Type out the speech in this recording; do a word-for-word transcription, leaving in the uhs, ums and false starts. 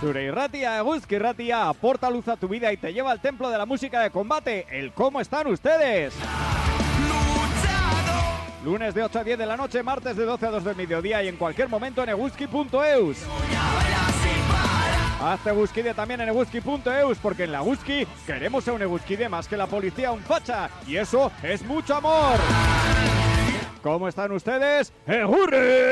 Zure irratia, Eguzki Irratia, aporta luz a tu vida y te lleva al templo de la música de combate, el ¿Cómo están ustedes? Lunes de ocho a diez de la noche, martes de doce a dos del mediodía y en cualquier momento en eguzki punto eus. Hazte Eguzkide también en eguzki punto eus, porque en la Eguzki queremos ser un Eguzkide más que la policía un facha, y eso es mucho amor. ¿Cómo están ustedes? ¡Egurre!